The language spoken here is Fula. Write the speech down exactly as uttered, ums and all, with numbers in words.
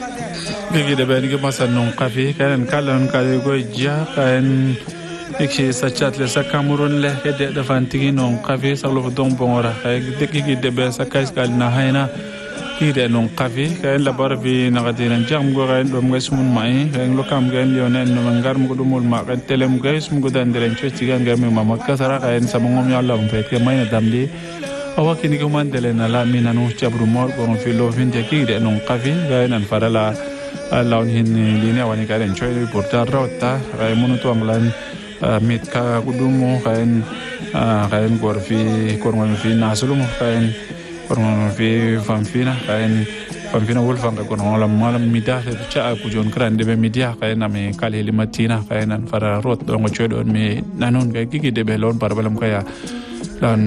Gigi de ben gima sannon qafi kan kalan kale go ja kan ikshi sachat le sakamurun le hede da fantigi non qafi salo don bonora de gigi de be sakais kal na hayna kide non qafi kan la barbi na gadiran jam go kan dum gasmun mai kan lokam gan yonen no mangar mu dumul ma kan telem gais mu godan deren choti gan gam mama kasara kan samongom ya Allah fet ke mai na damdi awakini ko mandele na la minanu chabru mor ko no filo vinte kide non qafi kan an farala lawn hin linia wani karen choi portar rota ay munu to anglan mit ka kudumo kain kain gorfi korngon fi nasulumo kain korngon fi famfina kain famfina wolfang ko no la malam mida cha ku jon grande be media kain ame kali limatina kain an fara rot do ngo choi don me nanon ga gigi de be lon parbalam kaya lan